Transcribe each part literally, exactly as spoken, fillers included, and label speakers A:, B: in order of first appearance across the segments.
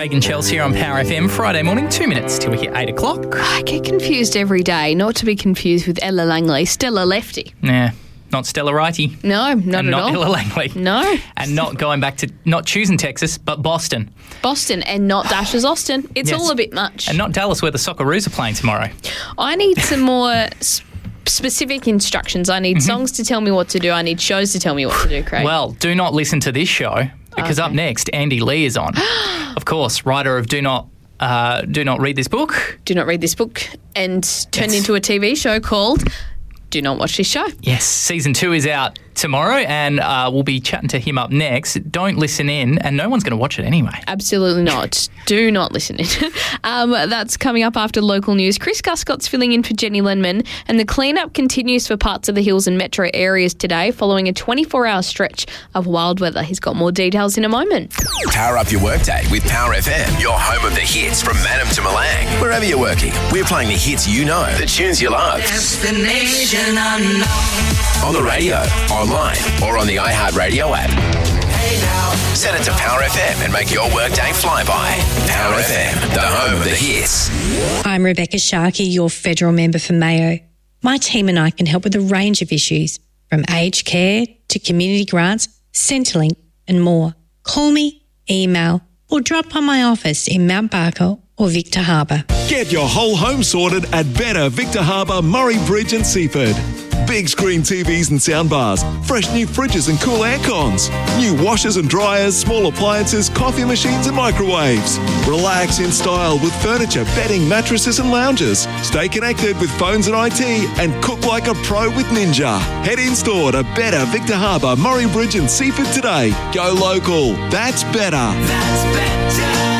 A: Craig and Chelsea here on Power F M. Friday morning, two minutes till we hit eight o'clock.
B: I get confused every day, not to be confused with Ella Langley, Stella Lefty.
A: Yeah, not Stella Righty.
B: No, not
A: and
B: at
A: not
B: all.
A: Ella Langley.
B: No.
A: And not going back to, not choosing Texas, but Boston.
B: Boston and not Dashes Austin. It's
A: Yes.
B: all a bit much.
A: And not Dallas, where the Socceroos are playing tomorrow.
B: I need some more s- specific instructions. I need
A: Mm-hmm.
B: songs to tell me what to do. I need shows to tell me what to do, Craig.
A: Well, do not listen to this show, because
B: Okay.
A: up next, Andy Lee is on. Of course, writer of Do Not uh, Do Not Read This Book.
B: Do not read this book and turned
A: Yes.
B: into a T V show called Do Not Watch This Show.
A: Yes, season two is out tomorrow, and uh, we'll be chatting to him up next. Don't listen in, and no one's going to watch it anyway.
B: Absolutely not. Do not listen in. um, that's coming up after local news. Chris Guscott's filling in for Jenny Lenman, and the cleanup continues for parts of the hills and metro areas today following a twenty-four hour stretch of wild weather. He's got more details in a moment.
C: Power up your workday with Power F M, your home of the hits from Madam to Malang. Wherever you're working, we're playing the hits you know, the tunes you love.
D: Destination unknown.
C: On the radio, online, or on the iHeartRadio app.
D: Hey now.
C: Set it to Power F M and make your workday fly by. Power F M, the home of the hits.
E: I'm Rebecca Sharkey, your federal member for Mayo. My team and I can help with a range of issues, from aged care to community grants, Centrelink and more. Call me, email, or drop by my office in Mount Barker or Victor Harbour.
F: Get your whole home sorted at Better Victor Harbour, Murray Bridge and Seaford. Big screen T Vs and soundbars, fresh new fridges and cool air cons, new washers and dryers, small appliances, coffee machines and microwaves. Relax in style with furniture, bedding, mattresses and lounges. Stay connected with phones and I T and cook like a pro with Ninja. Head in store to Better Victor Harbour, Murray Bridge and Seaford today. Go local. That's better.
D: That's better.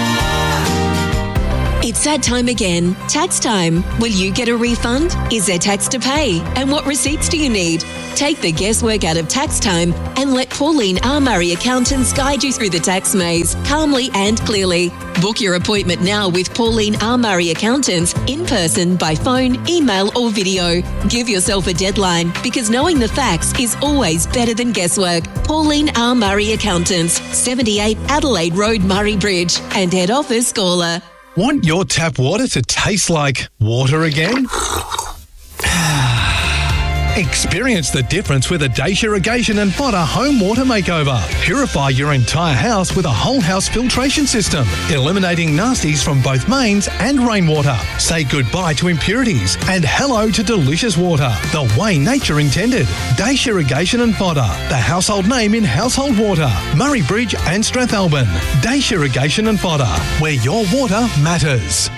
G: It's that time again. Tax time. Will you get a refund? Is there tax to pay? And what receipts do you need? Take the guesswork out of tax time and let Pauline R. Murray Accountants guide you through the tax maze calmly and clearly. Book your appointment now with Pauline R. Murray Accountants in person, by phone, email or video. Give yourself a deadline, because knowing the facts is always better than guesswork. Pauline R. Murray Accountants, seventy-eight Adelaide Road, Murray Bridge, and head office Gawler.
H: Want your tap water to taste like water again? Experience the difference with a Dacia Irrigation and Fodder home water makeover. Purify your entire house with a whole house filtration system, eliminating nasties from both mains and rainwater. Say goodbye to impurities and hello to delicious water, the way nature intended. Dacia Irrigation and Fodder, the household name in household water. Murray Bridge and Strathalbyn. Dacia Irrigation and Fodder, where your water matters.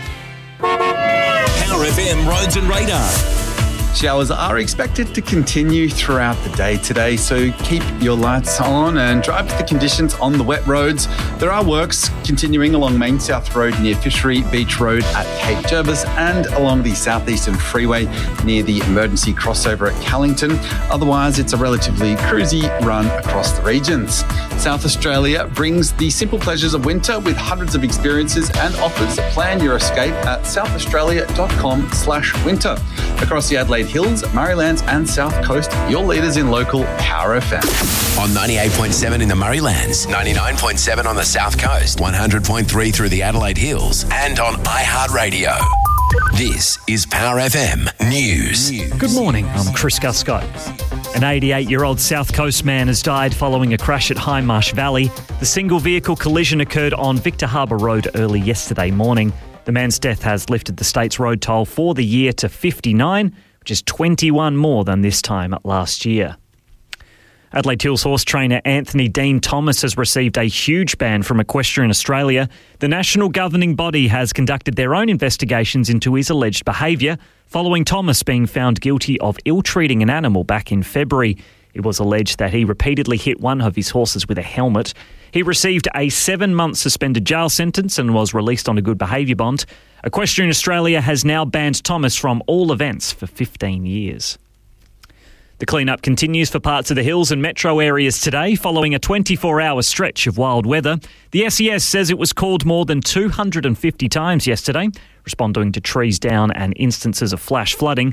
I: Power F M Roads and Radar.
J: Showers are expected to continue throughout the day today, so keep your lights on and drive with the conditions on the wet roads. There are works continuing along Main South Road near Fishery Beach Road at Cape Jervis and along the Southeastern Freeway near the emergency crossover at Callington. Otherwise, it's a relatively cruisy run across the regions. South Australia brings the simple pleasures of winter with hundreds of experiences and offers. Plan your escape at southaustralia.com slash winter. Across the Adelaide Hills, Murraylands and South Coast, your leaders in local Power F M.
C: On ninety-eight point seven in the Murraylands, ninety-nine point seven on the South Coast, one hundred point three through the Adelaide Hills, and on iHeartRadio. This is Power F M News.
K: Good morning, I'm Chris Guscott. An eighty-eight-year-old South Coast man has died following a crash at Hindmarsh Valley. The single vehicle collision occurred on Victor Harbour Road early yesterday morning. The man's death has lifted the state's road toll for the year to fifty-nine, which is twenty-one more than this time last year. Adelaide Hills horse trainer Anthony Dean Thomas has received a huge ban from Equestrian Australia. The national governing body has conducted their own investigations into his alleged behaviour following Thomas being found guilty of ill-treating an animal back in February. It was alleged that he repeatedly hit one of his horses with a helmet. He received a seven-month suspended jail sentence and was released on a good behaviour bond. Equestrian Australia has now banned Thomas from all events for fifteen years. The clean-up continues for parts of the hills and metro areas today following a twenty-four hour stretch of wild weather. The S E S says it was called more than two hundred fifty times yesterday, responding to trees down and instances of flash flooding.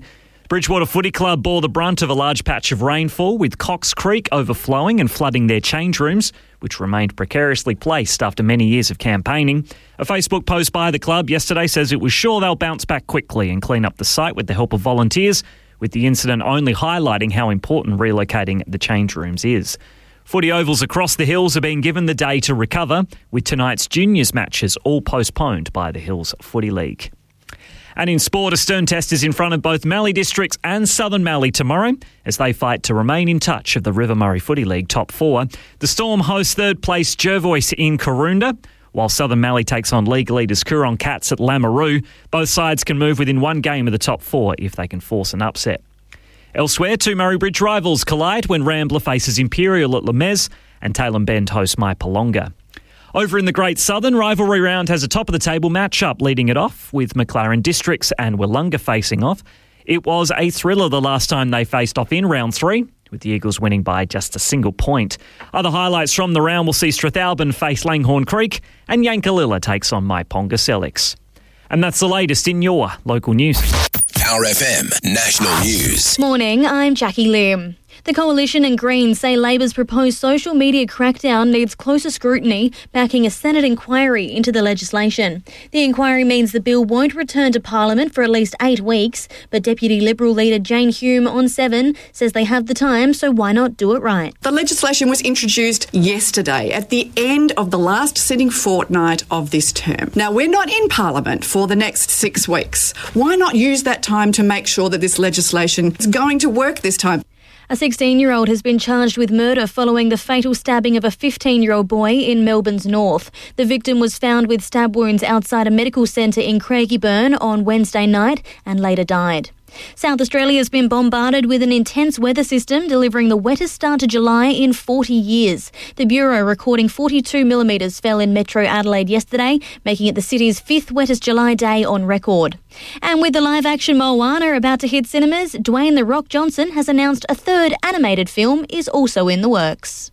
K: Bridgewater Footy Club bore the brunt of a large patch of rainfall, with Cox Creek overflowing and flooding their change rooms, which remained precariously placed after many years of campaigning. A Facebook post by the club yesterday says it was sure they'll bounce back quickly and clean up the site with the help of volunteers, with the incident only highlighting how important relocating the change rooms is. Footy ovals across the Hills are being given the day to recover, with tonight's juniors matches all postponed by the Hills Footy League. And in sport, a stern test is in front of both Mallee Districts and Southern Mallee tomorrow as they fight to remain in touch of the River Murray Footy League top four. The Storm hosts third place Jervois in Karoonda, while Southern Mallee takes on league leaders Coorong Cats at Lameroo. Both sides can move within one game of the top four if they can force an upset. Elsewhere, two Murray Bridge rivals collide when Rambler faces Imperial at Lemez and Tailem Bend hosts Mypolonga. Over in the Great Southern, rivalry round has a top-of-the-table matchup leading it off, with McLaren Districts and Wollonga facing off. It was a thriller the last time they faced off in round three, with the Eagles winning by just a single point. Other highlights from the round will see Strathalbyn face Langhorne Creek and Yankalilla takes on Myponga Selix. And that's the latest in your local news.
C: Power F M National News.
L: Morning, I'm Jackie Lim. The Coalition and Greens say Labor's proposed social media crackdown needs closer scrutiny, backing a Senate inquiry into the legislation. The inquiry means the bill won't return to Parliament for at least eight weeks, but Deputy Liberal leader Jane Hume on Seven says they have the time, so why not do it right?
M: The legislation was introduced yesterday at the end of the last sitting fortnight of this term. Now, we're not in Parliament for the next six weeks. Why not use that time to make sure that this legislation is going to work this time?
L: A sixteen-year-old has been charged with murder following the fatal stabbing of a fifteen-year-old boy in Melbourne's north. The victim was found with stab wounds outside a medical centre in Craigieburn on Wednesday night and later died. South Australia has been bombarded with an intense weather system, delivering the wettest start to July in forty years. The Bureau recording forty-two millimetres fell in Metro Adelaide yesterday, making it the city's fifth wettest July day on record. And with the live-action Moana about to hit cinemas, Dwayne "The Rock" Johnson has announced a third animated film is also in the works.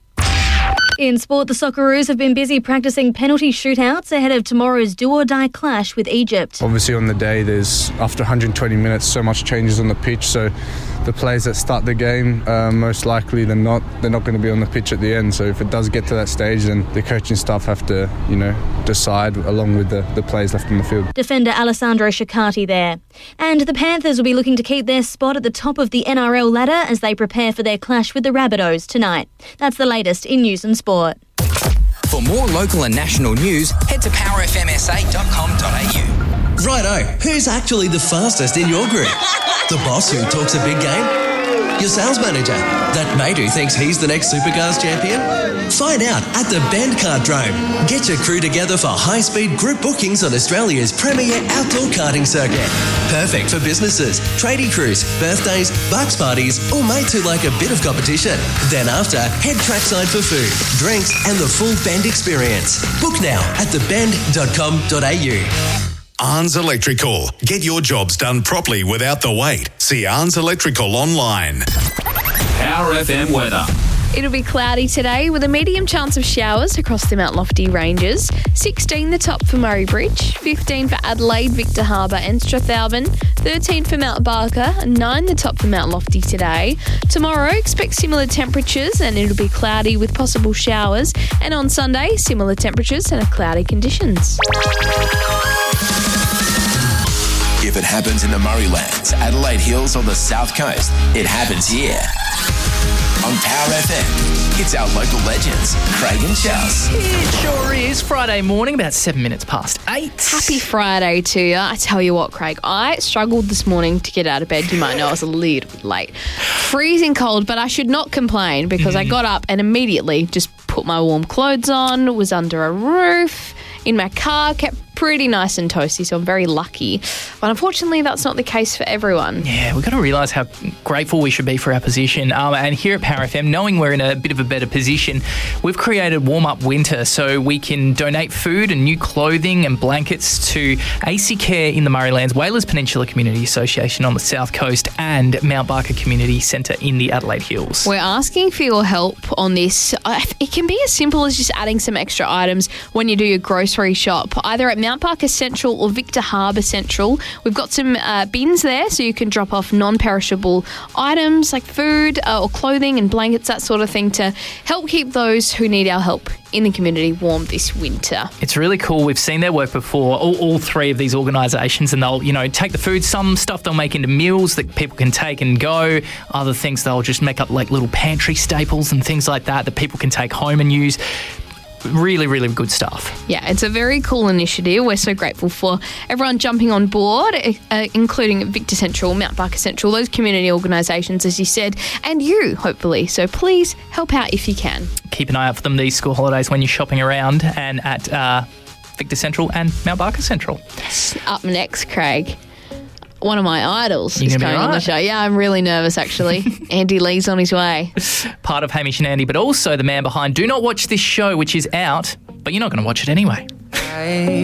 L: In sport, the Socceroos have been busy practicing penalty shootouts ahead of tomorrow's do-or-die clash with Egypt.
N: Obviously on the day, there's after one hundred twenty minutes, so much changes on the pitch, so the players that start the game, uh, most likely than not, they're not going to be on the pitch at the end. So if it does get to that stage, then the coaching staff have to, you know, decide along with the, the players left on the field.
L: Defender Alessandro Shikati there. And the Panthers will be looking to keep their spot at the top of the N R L ladder as they prepare for their clash with the Rabbitohs tonight. That's the latest in news and sport.
O: For more local and national news, head to power f m s a dot com dot a u.
P: Righto, who's actually the fastest in your group? The boss who talks a big game? Your sales manager? That mate who thinks he's the next Supercars champion? Find out at the Bend Kartdrome. Get your crew together for high-speed group bookings on Australia's premier outdoor karting circuit. Perfect for businesses, tradie crews, birthdays, bucks parties, or mates who like a bit of competition. Then after, head trackside for food, drinks, and the full Bend experience. Book now at the bend dot com dot a u.
C: Arns Electrical. Get your jobs done properly without the wait. See Arns Electrical online.
I: Power F M weather.
B: It'll be cloudy today with a medium chance of showers across the Mount Lofty ranges. sixteen the top for Murray Bridge, fifteen for Adelaide, Victor Harbour and Strathalbyn, thirteen for Mount Barker, and nine the top for Mount Lofty today. Tomorrow, expect similar temperatures and it'll be cloudy with possible showers. And on Sunday, similar temperatures and cloudy conditions.
C: If it happens in the Murraylands, Adelaide Hills or the South Coast, it happens here. On Power F M, it's our local legends, Craig and Chels.
A: It sure is. Friday morning, about seven minutes past eight.
B: Happy Friday to you. I tell you what, Craig, I struggled this morning to get out of bed. You might know I was a little bit late. Freezing cold, but I should not complain because mm. I got up and immediately just put my warm clothes on, was under a roof, in my car, kept pretty nice and toasty, so I'm very lucky. But unfortunately, that's not the case for everyone.
A: Yeah, we've got to realise how grateful we should be for our position. Um, and here at Power F M, knowing we're in a bit of a better position, we've created Warm Up Winter so we can donate food and new clothing and blankets to A C Care in the Murraylands, Whalers Peninsula Community Association on the South Coast, and Mount Barker Community Centre in the Adelaide Hills.
B: We're asking for your help on this. It can be as simple as just adding some extra items when you do your grocery shop, either at Mount Barker Central or Victor Harbour Central. We've got some uh, bins there so you can drop off non-perishable items like food uh, or clothing and blankets, that sort of thing, to help keep those who need our help in the community warm this winter.
A: It's really cool. We've seen their work before, all, all three of these organisations, and they'll, you know, take the food. Some stuff they'll make into meals that people can take and go. Other things they'll just make up like little pantry staples and things like that that people can take home and use. Really, really good stuff.
B: Yeah, it's a very cool initiative. We're so grateful for everyone jumping on board, uh, including Victor Central, Mount Barker Central, those community organisations, as you said, and you, hopefully. So please help out if you can.
A: Keep an eye out for them these school holidays when you're shopping around and at uh, Victor Central and Mount Barker Central.
B: Up next, Craig. One of my idols
A: You're
B: is
A: gonna be
B: coming on the
A: right.
B: show. Yeah, I'm really nervous, actually. Andy Lee's on his way.
A: Part of Hamish and Andy, but also the man behind Do Not Watch This Show, which is out, but you're not going to watch it anyway.